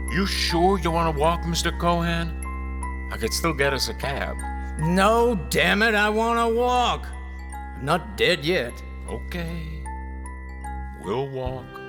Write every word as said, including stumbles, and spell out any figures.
You sure you want to walk, Mister Cohan? I could still get us a cab. No, damn it, I want to walk. I'm not dead yet. Okay. We'll walk.